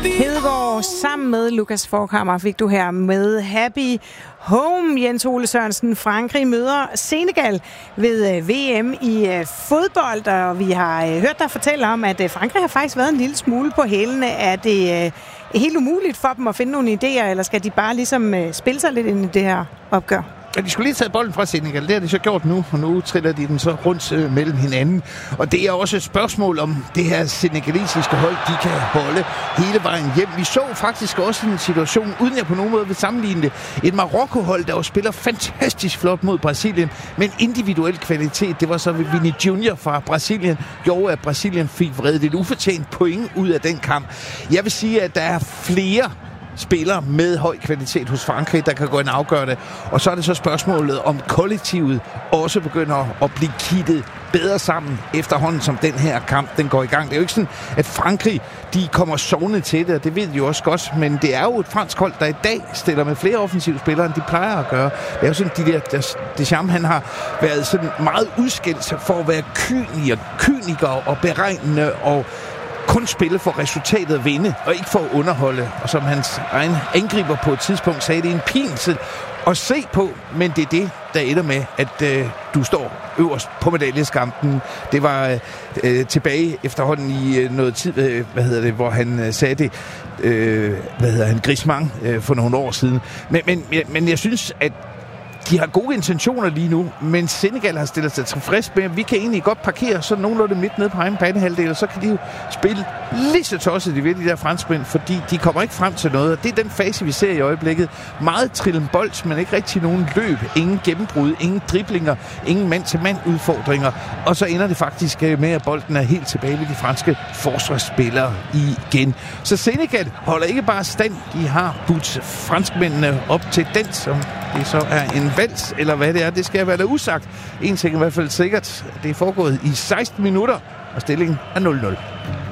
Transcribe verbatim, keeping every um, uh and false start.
Hedegaard sammen med Lukas Forchhammer fik du her med Happy Home. Jens Ole Sørensen, Frankrig møder Senegal ved V M i fodbold, og vi har hørt dig fortælle om, at Frankrig har faktisk været en lille smule på hælene. Er det helt umuligt for dem at finde nogle idéer, eller skal de bare ligesom spille sig lidt ind i det her opgør? Ja, de skulle lige tage bolden fra Senegal. Det har de så gjort nu, og nu triller de den så rundt øh, mellem hinanden. Og det er også et spørgsmål om det her senegalesiske hold, de kan holde hele vejen hjem. Vi så faktisk også en situation, uden jeg på nogen måde vil sammenligne det, et Marokko-hold, der jo spiller fantastisk flot mod Brasilien, men individuel kvalitet. Det var så Vini Junior fra Brasilien, gjorde at Brasilien fik vredet et ufortjent point ud af den kamp. Jeg vil sige, at der er flere spillere med høj kvalitet hos Frankrig, der kan gå ind og afgøre det. Og så er det så spørgsmålet, om kollektivet også begynder at blive kittet bedre sammen efterhånden, som den her kamp den går i gang. Det er jo ikke sådan, at Frankrig de kommer sovende til det, og det ved de jo også godt, men det er jo et fransk hold, der i dag stiller med flere offensive spillere, end de plejer at gøre. Det er jo sådan, de der, der Deschamps, han har været sådan meget udskilt for at være kyniker, kyniker og beregnende og kun spille for resultatet at vinde, og ikke for at underholde. Og som hans egen angriber på et tidspunkt sagde, det er en pinse at se på, men det er det, der ender med, at øh, du står øverst på medaljeskampen. Det var øh, tilbage efterhånden i øh, noget tid, øh, hvad hedder det, hvor han øh, sagde det, øh, hvad hedder han, Griezmann øh, for nogle år siden. Men, men, men jeg synes, at de har gode intentioner lige nu, men Senegal har stillet sig tilfreds med, at vi kan egentlig godt parkere sådan nogenlunde midt nede på egen banehalvdel, og så kan de jo spille lige så tosset de ved, de der franskmænd, fordi de kommer ikke frem til noget, og det er den fase, vi ser i øjeblikket. Meget trillen bold, men ikke rigtig nogen løb, ingen gennembrud, ingen driblinger, ingen mand-til-mand udfordringer, og så ender det faktisk med, at bolden er helt tilbage ved de franske forsvarsspillere igen. Så Senegal holder ikke bare stand, de har budt franskmændene op til den, som det så er en vals, eller hvad det er, det skal være da usagt. En ting er i hvert fald sikkert, det er foregået i seksten minutter, og stillingen er nul nul.